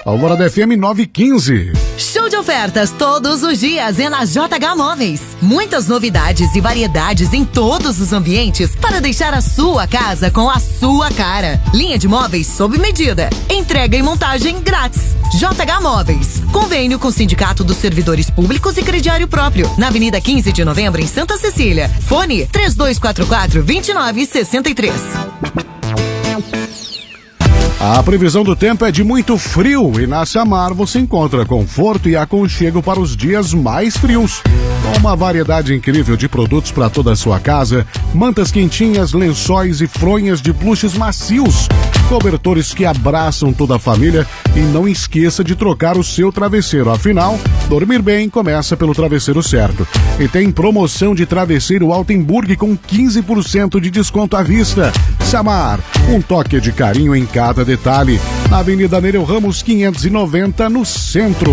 Alvorada FM 915. Show de ofertas todos os dias é na JH Móveis. Muitas novidades e variedades em todos os ambientes para deixar a sua casa com a sua cara. Linha de móveis sob medida. Entrega e montagem grátis. JH Móveis. Convênio com o Sindicato dos Servidores Públicos e Crediário Próprio. Na Avenida 15 de Novembro, em Santa Cecília. Fone 3244-2963. A previsão do tempo é de muito frio e na Samar você encontra conforto e aconchego para os dias mais frios. Com uma variedade incrível de produtos para toda a sua casa, mantas quentinhas, lençóis e fronhas de pluches macios, cobertores que abraçam toda a família e não esqueça de trocar o seu travesseiro, afinal, dormir bem começa pelo travesseiro certo. E tem promoção de travesseiro Altenburg com 15% de desconto à vista. Samar, um toque de carinho em cada detalhe. Na Avenida Nereu Ramos 590, no centro.